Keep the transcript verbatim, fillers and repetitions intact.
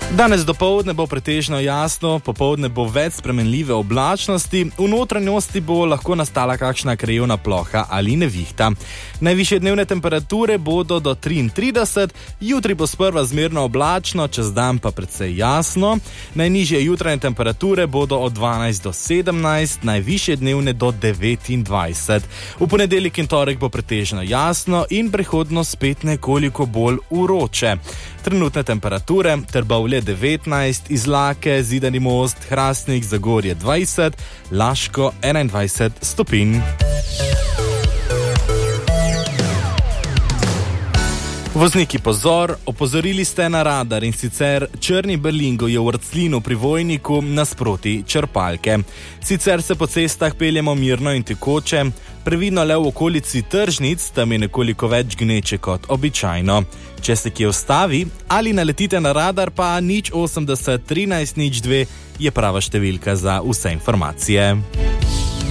Danes dopoldne bo pretežno jasno, popoldne bo več spremenljive oblačnosti, v notranjosti bo lahko nastala kakšna krajevna ploha ali nevihta. Najvišje dnevne temperature bodo do triintrideset, jutri bo sprva zmerno oblačno, čez dan pa precej jasno. Najnižje jutranje temperature bodo od dvanajst do sedemnajst, najvišje dnevne do devetindvajset. V ponedeljek in torek bo pretežno jasno in prehodno spet nekoliko bolj vroče. Trenutne temperature: Trbovlje devetnajst, Izlake, Zidani Most, Hrastnik, Zagorje dvajset, Laško enaindvajset stopinj. Vozniki pozor, opozorili ste na radar, in sicer črni Berlingo je v Rclinu pri Vojniku nasproti črpalke. Sicer se po cestah peljemo mirno in tekoče, previdno le v okolici tržnic, tam je nekoliko več gneče kot običajno. Če se kje ustavi ali naletite na radar, pa nič osemdeset trinajst nič dve je prava številka za vse informacije.